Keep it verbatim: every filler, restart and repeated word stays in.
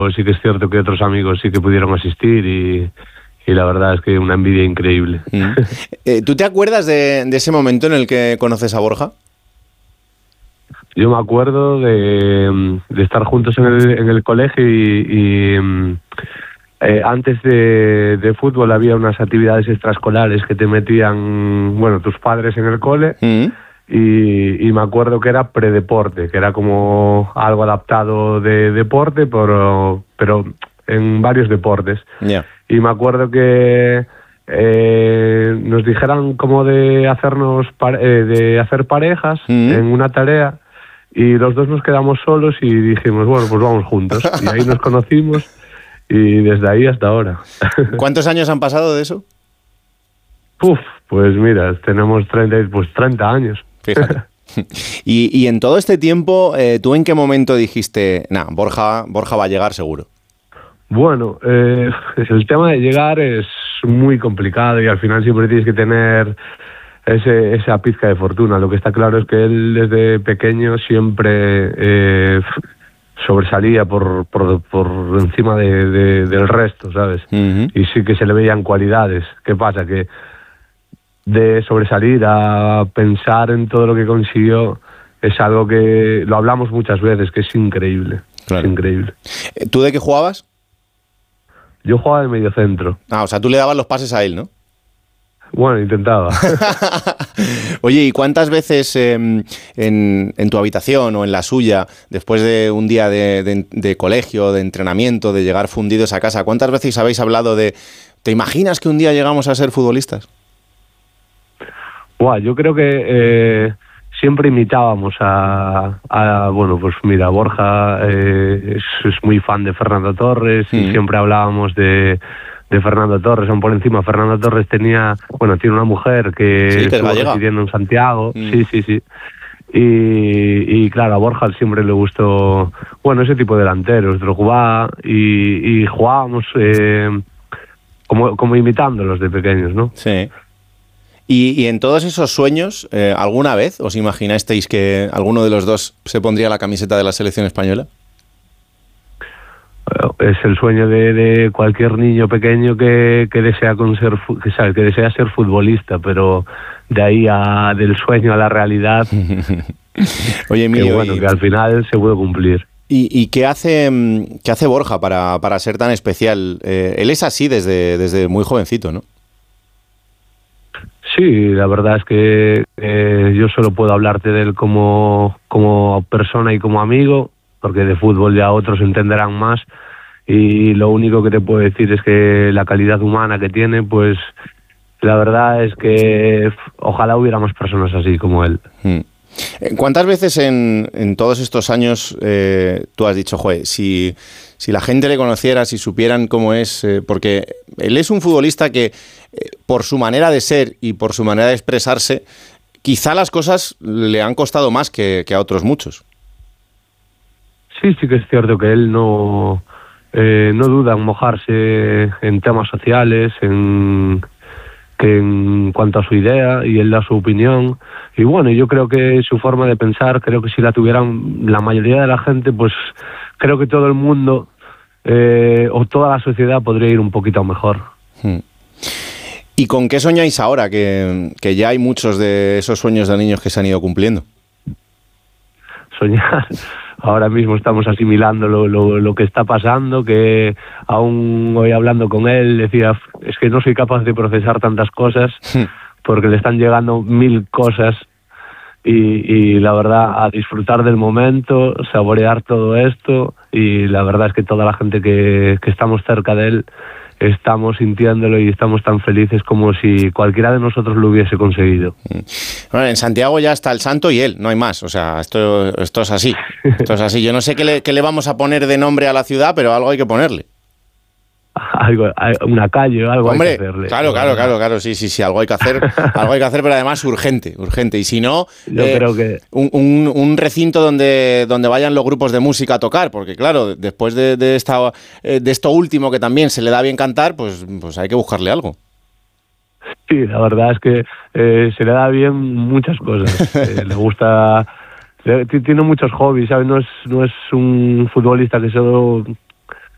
sí que es cierto que otros amigos sí que pudieron asistir y, y la verdad es que una envidia increíble. Mm. Eh, ¿Tú te acuerdas de, de ese momento en el que conoces a Borja? Yo me acuerdo de, de estar juntos en el, en el colegio y, y eh, antes de, de fútbol había unas actividades extraescolares que te metían, bueno, tus padres en el cole. Mm. Y, y me acuerdo que era predeporte, que era como algo adaptado de deporte, pero, pero en varios deportes. Yeah. Y me acuerdo que eh, nos dijeran como de hacernos eh, de hacer parejas mm-hmm. en una tarea, y los dos nos quedamos solos y dijimos, bueno, pues vamos juntos. Y ahí nos conocimos y desde ahí hasta ahora. ¿Cuántos años han pasado de eso? Uf, pues mira, tenemos treinta, pues treinta años. Fíjate. Y, y en todo este tiempo, eh, ¿tú en qué momento dijiste, nah, Borja, Borja va a llegar seguro? Bueno, eh, el tema de llegar es muy complicado y al final siempre tienes que tener ese, esa pizca de fortuna. Lo que está claro es que él desde pequeño siempre eh, sobresalía por, por, por encima de, de, del resto, ¿sabes? Uh-huh. Y sí que se le veían cualidades. ¿Qué pasa? Que de sobresalir a pensar en todo lo que consiguió es algo que lo hablamos muchas veces, que es increíble. Claro. Es increíble. ¿Tú de qué jugabas? Yo jugaba de mediocentro. Ah, o sea, tú le dabas los pases a él, ¿no? Bueno, intentaba. Oye, ¿y cuántas veces eh, en, en tu habitación o en la suya, después de un día de, de, de colegio, de entrenamiento, de llegar fundidos a casa, cuántas veces habéis hablado de, ¿te imaginas que un día llegamos a ser futbolistas? Buah, yo creo que eh, siempre imitábamos a, a, bueno, pues mira, Borja eh, es, es muy fan de Fernando Torres mm. y siempre hablábamos de, de Fernando Torres, aún por encima. Fernando Torres tenía, bueno, tiene una mujer que sí, estuvo residiendo en Santiago, mm. sí, sí, sí. Y, y claro, a Borja siempre le gustó, bueno, ese tipo de delanteros, Drogba, y, y jugábamos eh, como, como imitándolos de pequeños, ¿no? Sí. Y, y en todos esos sueños, eh, ¿alguna vez os imaginasteis que alguno de los dos se pondría la camiseta de la selección española? Es el sueño de, de cualquier niño pequeño que, que desea con ser que, sabe, que desea ser futbolista, pero de ahí a del sueño a la realidad. Oye, Emilio, que bueno, y... que al final se puede cumplir. ¿Y, y qué hace qué hace Borja para, para ser tan especial? Eh, él es así desde, desde muy jovencito, ¿no? Sí, la verdad es que eh, yo solo puedo hablarte de él como, como persona y como amigo, porque de fútbol ya otros entenderán más, y lo único que te puedo decir es que la calidad humana que tiene, pues la verdad es que ojalá hubiera más personas así como él. Hmm. ¿Cuántas veces en, en todos estos años eh, tú has dicho, joder, si, si la gente le conociera, si supieran cómo es, eh, porque él es un futbolista que eh, por su manera de ser y por su manera de expresarse, quizá las cosas le han costado más que, que a otros muchos? Sí, sí que es cierto que él no, eh, no duda en mojarse en temas sociales, en... que en cuanto a su idea, y él da su opinión, y bueno, yo creo que su forma de pensar, creo que si la tuvieran la mayoría de la gente, pues creo que todo el mundo eh, o toda la sociedad podría ir un poquito mejor. Hmm. ¿Y con qué soñáis ahora? Que, que ya hay muchos de esos sueños de niños que se han ido cumpliendo. Soñar... Ahora mismo estamos asimilando lo, lo, lo que está pasando, que aún hoy hablando con él decía, es que no soy capaz de procesar tantas cosas porque le están llegando mil cosas y, y la verdad a disfrutar del momento, saborear todo esto, y la verdad es que toda la gente que, que estamos cerca de él estamos sintiéndolo y estamos tan felices como si cualquiera de nosotros lo hubiese conseguido. Bueno, en Santiago ya está el santo y él, no hay más. O sea, esto, esto es así. Esto es así. Yo no sé qué le, qué le vamos a poner de nombre a la ciudad, pero algo hay que ponerle. Algo, una calle o algo. Hombre, hay que hacerle. Claro, claro, claro, claro, sí, sí, sí, algo hay que hacer, algo hay que hacer, pero además urgente, urgente. Y si no, yo eh, creo que un, un, un recinto donde, donde vayan los grupos de música a tocar, porque claro, después de, de esta, de esto último que también se le da bien cantar, pues, pues hay que buscarle algo. Sí, la verdad es que eh, se le da bien muchas cosas. eh, le gusta. Tiene muchos hobbies, ¿sabes? No es, no es un futbolista que solo